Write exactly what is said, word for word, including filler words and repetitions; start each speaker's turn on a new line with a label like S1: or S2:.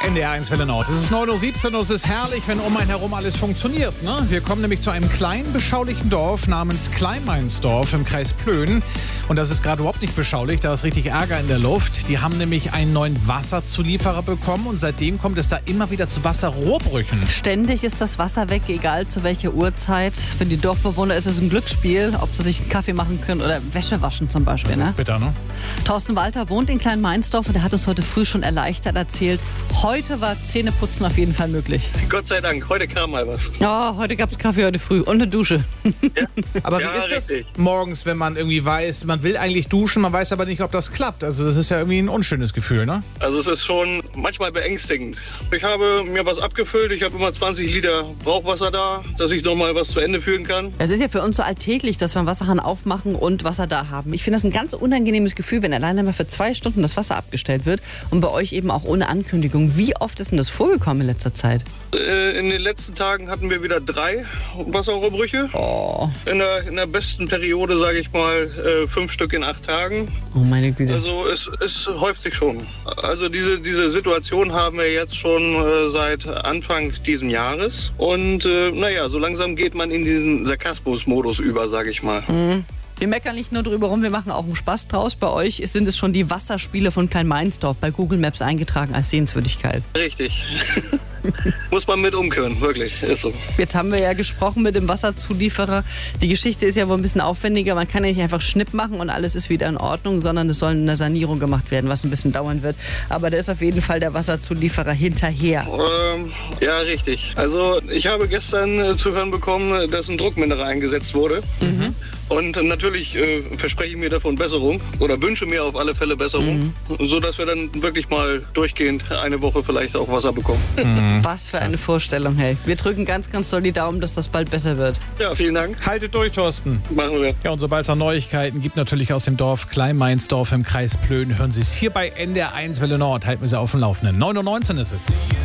S1: N D R eins Welle Nord. Es ist neun Uhr siebzehn und es ist herrlich, wenn um einen herum alles funktioniert. Ne? Wir kommen nämlich zu einem kleinen, beschaulichen Dorf namens Kleinmeinsdorf im Kreis Plön. Und das ist gerade überhaupt nicht beschaulich, da ist richtig Ärger in der Luft. Die haben nämlich einen neuen Wasserzulieferer bekommen und seitdem kommt es da immer wieder zu Wasserrohrbrüchen.
S2: Ständig ist das Wasser weg, egal zu welcher Uhrzeit. Für die Dorfbewohner ist es ein Glücksspiel, ob sie sich einen Kaffee machen können oder Wäsche waschen zum Beispiel. Ne?
S1: Bitter, ne?
S2: Thorsten Walter wohnt in Kleinmeinsdorf und der hat uns heute früh schon erleichtert erzählt, heute war Zähneputzen auf jeden Fall möglich.
S3: Gott sei Dank, heute kam mal was.
S2: Oh, heute gab es Kaffee, heute früh und eine Dusche.
S3: Ja?
S1: Aber
S3: Ja,
S1: wie ist das
S3: richtig.
S1: morgens, wenn man irgendwie weiß, man will eigentlich duschen, man weiß aber nicht, ob das klappt? Also das ist ja irgendwie ein unschönes Gefühl, ne?
S3: Also es ist schon manchmal beängstigend. Ich habe mir was abgefüllt, ich habe immer zwanzig Liter Brauchwasser da, dass ich noch mal was zu Ende führen kann.
S2: Es ist ja für uns so alltäglich, dass wir einen Wasserhahn aufmachen und Wasser da haben. Ich finde das ein ganz unangenehmes Gefühl, wenn alleine mal für zwei Stunden das Wasser abgestellt wird und bei euch eben auch ohne Ankündigung. Wie oft ist denn das vorgekommen in letzter Zeit?
S3: Äh, In den letzten Tagen hatten wir wieder drei Wasserrohrbrüche.
S2: Oh,
S3: In der, in der besten Periode, sage ich mal, äh, fünf Stück in acht Tagen.
S2: oh meine Güte.
S3: Also es, es häuft sich schon. Also diese, diese Situation haben wir jetzt schon äh, seit Anfang diesen Jahres. Und äh, naja, so langsam geht man in diesen Sarkasmus-Modus über, sage ich mal.
S2: Wir meckern nicht nur drüber rum, wir machen auch einen Spaß draus. Bei euch sind es schon die Wasserspiele von Kleinmeinsdorf bei Google Maps eingetragen als Sehenswürdigkeit.
S3: Richtig. Muss man mit umkönnen, wirklich, ist so.
S2: Jetzt haben wir ja gesprochen mit dem Wasserzulieferer. Die Geschichte ist ja wohl ein bisschen aufwendiger. Man kann ja nicht einfach Schnipp machen und alles ist wieder in Ordnung, sondern es soll eine Sanierung gemacht werden, was ein bisschen dauern wird. Aber da ist auf jeden Fall der Wasserzulieferer hinterher.
S3: Ähm, ja, richtig. Also ich habe gestern äh, zu hören bekommen, dass ein Druckminderer eingesetzt wurde.
S2: Mhm.
S3: Und natürlich äh, verspreche ich mir davon Besserung oder wünsche mir auf alle Fälle Besserung,
S2: Mhm.
S3: sodass wir dann wirklich mal durchgehend eine Woche vielleicht auch Wasser bekommen.
S2: Was für eine Vorstellung, hey. Wir drücken ganz, ganz doll die Daumen, dass das bald besser wird.
S3: Ja, vielen Dank.
S1: Haltet durch, Thorsten.
S3: Machen wir.
S1: Ja, und sobald es noch Neuigkeiten gibt, natürlich aus dem Dorf Kleinmeinsdorf im Kreis Plön, hören Sie es hier bei N D R eins Welle Nord. Halten wir Sie auf dem Laufenden. neun Uhr neunzehn ist es.